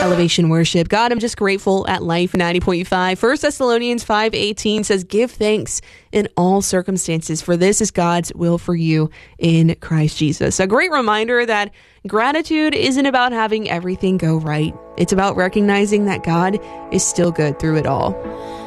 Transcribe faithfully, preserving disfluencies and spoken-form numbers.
Elevation Worship. God, I'm just grateful at Life ninety point five. First Thessalonians five eighteen says, give thanks in all circumstances, for this is God's will for you in Christ Jesus. A great reminder that gratitude isn't about having everything go right. It's about recognizing that God is still good through it all.